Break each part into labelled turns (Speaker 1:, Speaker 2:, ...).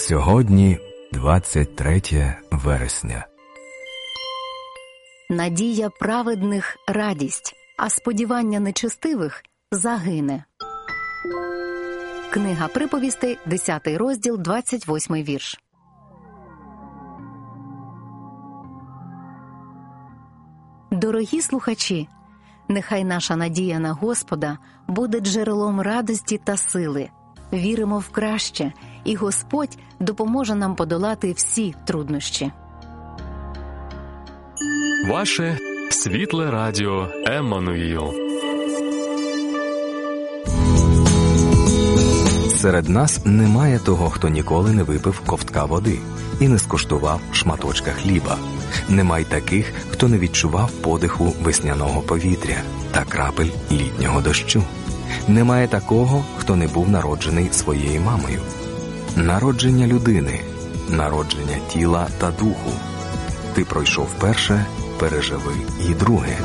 Speaker 1: Сьогодні 23 вересня.
Speaker 2: Надія праведних – радість, а сподівання нечестивих – загине. Книга приповістей, 10 розділ, 28 вірш. Дорогі слухачі, нехай наша надія на Господа буде джерелом радості та сили. Віримо в краще, і Господь допоможе нам подолати всі труднощі.
Speaker 3: Ваше світле радіо Еммануїл.
Speaker 1: Серед нас немає того, хто ніколи не випив ковтка води і не скуштував шматочка хліба. Нема й таких, хто не відчував подиху весняного повітря та крапель літнього дощу. Немає такого, хто не був народжений своєю мамою. Народження людини, народження тіла та духу. Ти пройшов перше, переживи і друге.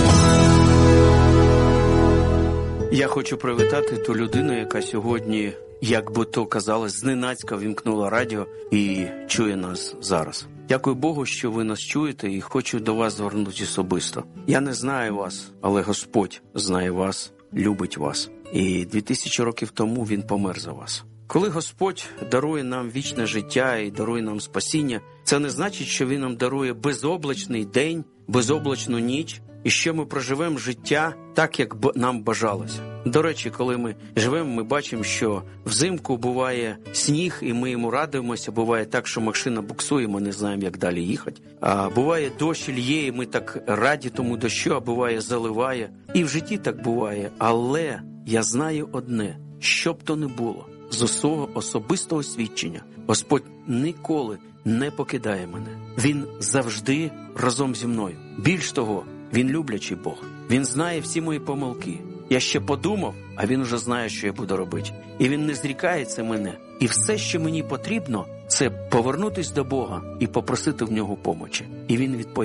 Speaker 4: Я хочу привітати ту людину, яка сьогодні, як би то казалось, зненацька вімкнула радіо і чує нас зараз. Дякую Богу, що ви нас чуєте, і хочу до вас звернутися особисто. Я не знаю вас, але Господь знає вас, любить вас. І 2000 років тому Він помер за вас. Коли Господь дарує нам вічне життя і дарує нам спасіння, це не значить, що Він нам дарує безоблачний день, безоблачну ніч, і що ми проживемо життя так, як нам бажалося. До речі, коли ми живемо, ми бачимо, що взимку буває сніг, і ми йому радуємося. Буває так, що машина буксує, ми не знаємо, як далі їхати. А буває дощ лє, і ми так раді тому дощу, а буває заливає. І в житті так буває. Але я знаю одне, що б то не було, з свого особистого свідчення, Господь ніколи не покидає мене. Він завжди разом зі мною. Більш того, Він люблячий Бог. Він знає всі мої помилки. Я ще подумав, а Він уже знає, що я буду робити. І Він не зрікається мене. І все, що мені потрібно, це повернутися до Бога і попросити в Нього помочі. І Він відповідає.